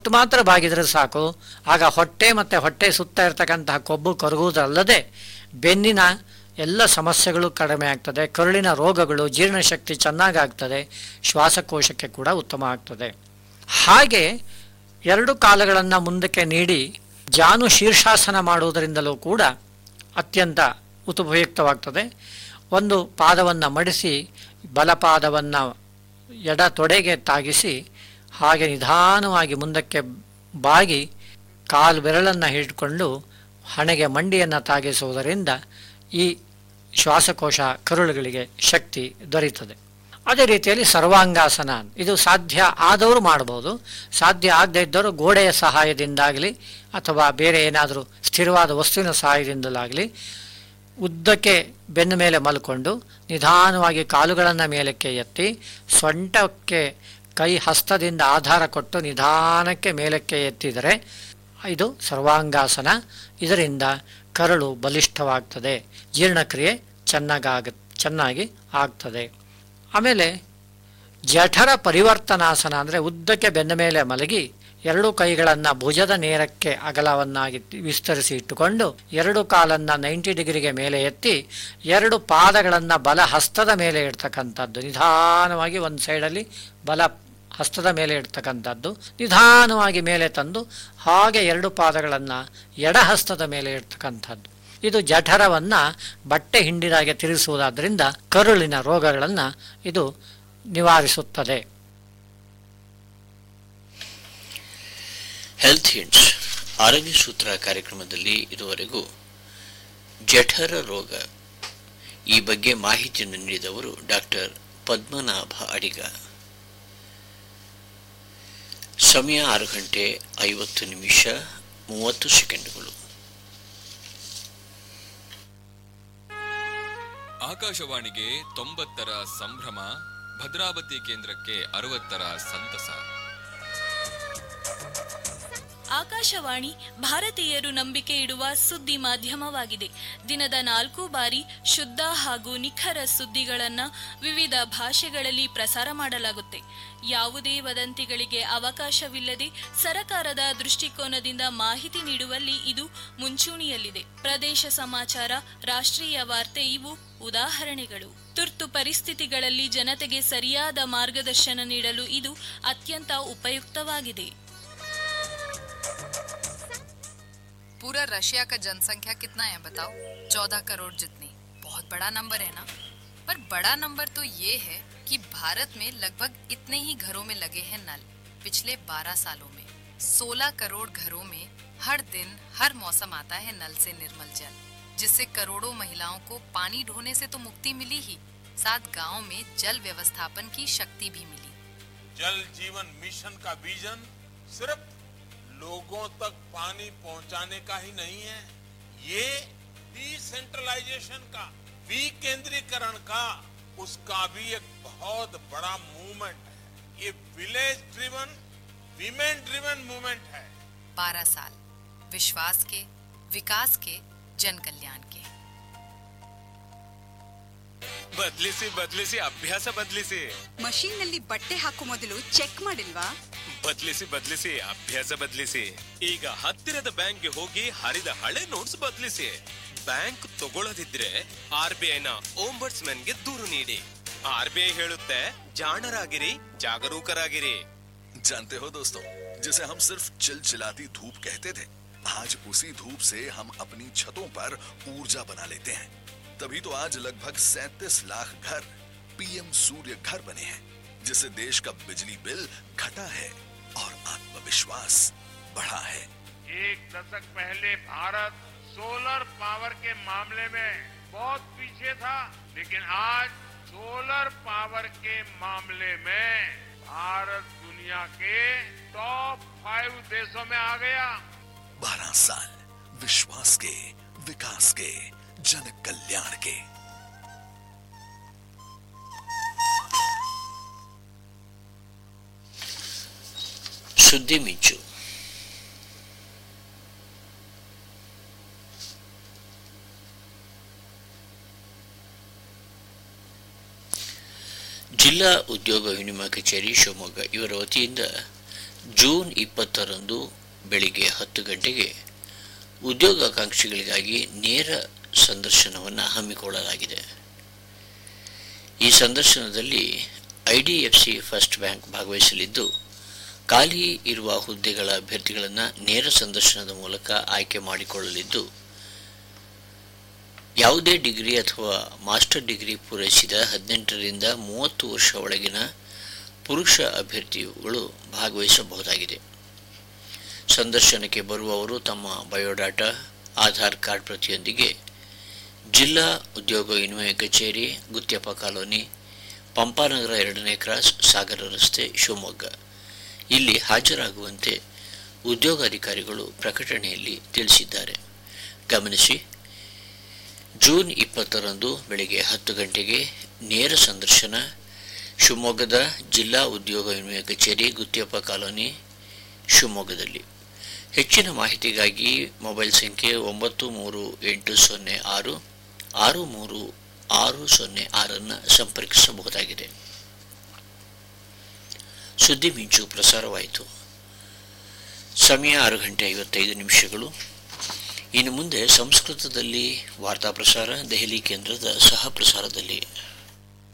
ಮಾತ್ರ ಬಾಗಿದ್ರೆ ಸಾಕು. ಆಗ ಹೊಟ್ಟೆ ಮತ್ತು ಹೊಟ್ಟೆ ಸುತ್ತ ಇರತಕ್ಕಂತಹ ಕೊಬ್ಬು ಕರಗುವುದಲ್ಲದೆ ಬೆನ್ನಿನ ಎಲ್ಲ ಸಮಸ್ಯೆಗಳು ಕಡಿಮೆ ಆಗ್ತದೆ, ಕರುಳಿನ ರೋಗಗಳು, ಜೀರ್ಣಶಕ್ತಿ ಚೆನ್ನಾಗಾಗ್ತದೆ, ಶ್ವಾಸಕೋಶಕ್ಕೆ ಕೂಡ ಉತ್ತಮ ಆಗ್ತದೆ. ಹಾಗೆ ಎರಡು ಕಾಲುಗಳನ್ನು ಮುಂದಕ್ಕೆ ನೀಡಿ ಜಾನು ಶೀರ್ಷಾಸನ ಮಾಡುವುದರಿಂದಲೂ ಕೂಡ ಅತ್ಯಂತ ಉಪಯುಕ್ತವಾಗ್ತದೆ. ಒಂದು ಪಾದವನ್ನು ಮಡಿಸಿ ಬಲಪಾದವನ್ನು ಎಡ ತೊಡೆಗೆ ತಾಗಿಸಿ ಹಾಗೆ ನಿಧಾನವಾಗಿ ಮುಂದಕ್ಕೆ ಬಾಗಿ ಕಾಲು ಬೆರಳನ್ನು ಹಿಡ್ಕೊಂಡು ಹಣೆಗೆ ಮಂಡಿಯನ್ನು ತಾಗಿಸುವುದರಿಂದ ಈ ಶ್ವಾಸಕೋಶ ಕರುಳುಗಳಿಗೆ ಶಕ್ತಿ ದೊರೆಯುತ್ತದೆ. ಅದೇ ರೀತಿಯಲ್ಲಿ ಸರ್ವಾಂಗಾಸನ, ಇದು ಸಾಧ್ಯ ಆದವರು ಮಾಡ್ಬೋದು, ಸಾಧ್ಯ ಆಗದೇ ಇದ್ದವರು ಗೋಡೆಯ ಸಹಾಯದಿಂದಾಗಲಿ ಅಥವಾ ಬೇರೆ ಏನಾದರೂ ಸ್ಥಿರವಾದ ವಸ್ತುವಿನ ಸಹಾಯದಿಂದಲಾಗಲಿ ಉದ್ದಕ್ಕೆ ಬೆನ್ನ ಮೇಲೆ ಮಲ್ಕೊಂಡು ನಿಧಾನವಾಗಿ ಕಾಲುಗಳನ್ನು ಮೇಲಕ್ಕೆ ಎತ್ತಿ ಸೊಂಟಕ್ಕೆ ಕೈ ಹಸ್ತದಿಂದ ಆಧಾರ ಕೊಟ್ಟು ನಿಧಾನಕ್ಕೆ ಮೇಲಕ್ಕೆ ಎತ್ತಿದರೆ ಇದು ಸರ್ವಾಂಗಾಸನ. ಇದರಿಂದ ಕರುಳು ಬಲಿಷ್ಠವಾಗ್ತದೆ, ಜೀರ್ಣಕ್ರಿಯೆ ಚೆನ್ನಾಗಿ ಆಗ್ತದೆ. ಆಮೇಲೆ ಜಠರ ಪರಿವರ್ತನಾಸನ ಅಂದರೆ ಉದ್ದಕ್ಕೆ ಬೆನ್ನ ಮೇಲೆ ಮಲಗಿ ಎರಡು ಕೈಗಳನ್ನು ಭುಜದ ನೇರಕ್ಕೆ ಅಗಲವನ್ನಾಗಿ ವಿಸ್ತರಿಸಿ ಇಟ್ಟುಕೊಂಡು ಎರಡು ಕಾಲನ್ನು 90 ಡಿಗ್ರಿಗೆ ಮೇಲೆ ಎತ್ತಿ ಎರಡು ಪಾದಗಳನ್ನು ಬಲ ಹಸ್ತದ ಮೇಲೆ ಇಡ್ತಕ್ಕಂಥದ್ದು. ನಿಧಾನವಾಗಿ ಒಂದು ಸೈಡಲ್ಲಿ ಬಲ ಹಸ್ತದ ಮೇಲೆ ಇಡ್ತಕ್ಕಂಥದ್ದು, ನಿಧಾನವಾಗಿ ಮೇಲೆ ತಂದು ಹಾಗೆ ಎರಡು ಪಾದಗಳನ್ನು ಎಡ ಹಸ್ತದ ಮೇಲೆ ಇಡ್ತಕ್ಕಂಥದ್ದು. ಇದು ಜಠರವನ್ನು ಬಟ್ಟೆ ಹಿಂಡಿದಾಗೆ ತಿರುಗಿಸುವುದಾದ್ದರಿಂದ ಕರುಳಿನ ರೋಗಗಳನ್ನು ಇದು ನಿವಾರಿಸುತ್ತದೆ. ಹೆಲ್ತ್ ಹಿಂಟ್ಸ್ ಆರೋಗ್ಯ ಸೂತ್ರ ಕಾರ್ಯಕ್ರಮದಲ್ಲಿ ಇದುವರೆಗೂ ಜಠರ ರೋಗ ಈ ಬಗ್ಗೆ ಮಾಹಿತಿಯನ್ನು ನೀಡಿದವರು ಡಾಕ್ಟರ್ ಪದ್ಮನಾಭ ಅಡಿಗ. ಸಮಯ 6:50 ಆಕಾಶವಾಣಿಗೆ 90ರ ಸಂಭ್ರಮ, ಭದ್ರಾವತಿ ಕೇಂದ್ರಕ್ಕೆ 60ರ ಸಂತಸ. ಆಕಾಶವಾಣಿ ಭಾರತೀಯರು ನಂಬಿಕೆ ಇಡುವ ಸುದ್ದಿ ಮಾಧ್ಯಮವಾಗಿದೆ. ದಿನದ 4 ಬಾರಿ ಶುದ್ಧ ಹಾಗೂ ನಿಖರ ಸುದ್ದಿಗಳನ್ನು ವಿವಿಧ ಭಾಷೆಗಳಲ್ಲಿ ಪ್ರಸಾರ ಮಾಡಲಾಗುತ್ತೆ. ಯಾವುದೇ ವದಂತಿಗಳಿಗೆ ಅವಕಾಶವಿಲ್ಲದೆ ಸರಕಾರದ ದೃಷ್ಟಿಕೋನದಿಂದ ಮಾಹಿತಿ ನೀಡುವಲ್ಲಿ ಇದು ಮುಂಚೂಣಿಯಲ್ಲಿದೆ. ಪ್ರದೇಶ ಸಮಾಚಾರ, ರಾಷ್ಟ್ರೀಯ ವಾರ್ತೆ ಇವು ಉದಾಹರಣೆಗಳು. ತುರ್ತು ಪರಿಸ್ಥಿತಿಗಳಲ್ಲಿ ಜನತೆಗೆ ಸರಿಯಾದ ಮಾರ್ಗದರ್ಶನ ನೀಡಲು ಇದು ಅತ್ಯಂತ ಉಪಯುಕ್ತವಾಗಿದೆ. पूरा रशिया का जनसंख्या कितना है बताओ? 14 करोड़ जितनी. बहुत बड़ा नंबर है ना? पर बड़ा नंबर तो ये है कि भारत में लगभग इतने ही घरों में लगे हैं नल. पिछले 12 सालों में 16 करोड़ घरों में हर दिन हर मौसम आता है नल से निर्मल जल, जिससे करोड़ों महिलाओं को पानी ढोने से तो मुक्ति मिली ही, साथ गाँव में जल व्यवस्थापन की शक्ति भी मिली. जल जीवन मिशन का विजन सिर्फ लोगों तक पानी पहुंचाने का ही नहीं है, ये डिसेंट्रलाइजेशन का, विकेंद्रीकरण का, उसका भी एक बहुत बड़ा मूवमेंट है. ये village driven, women driven movement है. 12 साल विश्वास के, विकास के, जन कल्याण के. ಬದಲಿಸಿ ಅಭ್ಯಾಸ ಬದಲಿಸಿ. ಮಷೀನ್ ನಲ್ಲಿ ಬಟ್ಟೆ ಹಾಕೋ ಮೊದಲು ಚೆಕ್ ಮಾಡಿಲ್ವಾ? ಬದಲಿಸಿ ಅಭ್ಯಾಸ ಬದಲಿಸಿ. ಈಗ ಹತ್ತಿರದ ಬ್ಯಾಂಕ್ಗೆ ಹೋಗಿ ಹರಿದ ಹಳೆ ನೋಟ್ಸ್ ಬದಲಿಸಿ. ಬ್ಯಾಂಕ್ ತಗೊಳ್ಳದಿದ್ರೆ RBI ನ ಓಂಬರ್ಟ್ಸ್ಮನ್ ಗೆ ದೂರು ನೀಡಿ. RBI ಹೇಳುತ್ತೆ ಜಾಣರಾಗಿರಿ, ಜಾಗರೂಕರಾಗಿರಿ. जानते हो दोस्तों, जिसे हम सिर्फ चिलचिलाती धूप कहते थे, आज उसी धूप से हम अपनी छतों पर ऊर्जा बना लेते हैं. तभी तो आज लगभग 37 लाख घर PM सूर्य घर बने हैं, जिससे देश का बिजली बिल घटा है और आत्मविश्वास बढ़ा है. एक दशक पहले भारत सोलर पावर के मामले में बहुत पीछे था, लेकिन आज सोलर पावर के मामले में भारत दुनिया के टॉप 5 देशों में आ गया. 12 साल विश्वास के, विकास के, जन कल्याण के. ಸುದ್ದಿ ಮಿಂಚು. ಜಿಲ್ಲಾ ಉದ್ಯೋಗ ವಿನಿಮಯ ಕಚೇರಿ ಶಿವಮೊಗ್ಗ ಇವರ ವತಿಯಿಂದ ಜೂನ್ 20ರಂದು ಬೆಳಿಗ್ಗೆ 10 ಗಂಟೆಗೆ ಉದ್ಯೋಗಾಕಾಂಕ್ಷಿಗಳಿಗಾಗಿ ನೇರ ಸಂದರ್ಶನವನ್ನು ಹಮ್ಮಿಕೊಳ್ಳಲಾಗಿದೆ. ಈ ಸಂದರ್ಶನದಲ್ಲಿ IDFC ಫಸ್ಟ್ ಬ್ಯಾಂಕ್ ಭಾಗವಹಿಸಲಿದ್ದು, ಖಾಲಿ ಇರುವ ಹುದ್ದೆಗಳ ಅಭ್ಯರ್ಥಿಗಳನ್ನು ನೇರ ಸಂದರ್ಶನದ ಮೂಲಕ ಆಯ್ಕೆ ಮಾಡಿಕೊಳ್ಳಲಿದ್ದು, ಯಾವುದೇ ಡಿಗ್ರಿ ಅಥವಾ ಮಾಸ್ಟರ್ ಡಿಗ್ರಿ ಪೂರೈಸಿದ 18ರಿಂದ 30 ವರ್ಷ ಒಳಗಿನ ಪುರುಷ ಅಭ್ಯರ್ಥಿಗಳು ಭಾಗವಹಿಸಬಹುದಾಗಿದೆ. ಸಂದರ್ಶನಕ್ಕೆ ಬರುವವರು ತಮ್ಮ ಬಯೋಡಾಟಾ, ಆಧಾರ್ ಕಾರ್ಡ್ ಪ್ರತಿಯೊಂದಿಗೆ ಜಿಲ್ಲಾ ಉದ್ಯೋಗ ವಿನಿಮಯ ಕಚೇರಿ, ಗುತ್ಯಪ್ಪ ಕಾಲೋನಿ, ಪಂಪಾನಗರ 2ನೇ ಕ್ರಾಸ್, ಸಾಗರ ರಸ್ತೆ, ಶಿವಮೊಗ್ಗ ಇಲ್ಲಿ ಹಾಜರಾಗುವಂತೆ ಉದ್ಯೋಗಾಧಿಕಾರಿಗಳು ಪ್ರಕಟಣೆಯಲ್ಲಿ ತಿಳಿಸಿದ್ದಾರೆ. ಗಮನಿಸಿ, ಜೂನ್ 20ರಂದು ಬೆಳಗ್ಗೆ 10 ಗಂಟೆಗೆ ನೇರ ಸಂದರ್ಶನ, ಶಿವಮೊಗ್ಗದ ಜಿಲ್ಲಾ ಉದ್ಯೋಗ ವಿನಿಮಯ ಕಚೇರಿ, ಗುತ್ಯಪ್ಪ ಕಾಲೋನಿ, ಶಿವಮೊಗ್ಗದಲ್ಲಿ. ಹೆಚ್ಚಿನ ಮಾಹಿತಿಗಾಗಿ ಮೊಬೈಲ್ ಸಂಖ್ಯೆ 9386363606 ಸಂಪರ್ಕಿಸಬಹುದಾಗಿದೆ. ಸುದ್ದಿ ಮಿಂಚು ಪ್ರಸಾರವಾಯಿತು. ಸಮಯ 6:55. ಇನ್ನು ಮುಂದೆ ಸಂಸ್ಕೃತದಲ್ಲಿ ವಾರ್ತಾ ಪ್ರಸಾರ, ದೆಹಲಿ ಕೇಂದ್ರದ ಸಹ ಪ್ರಸಾರದಲ್ಲಿ.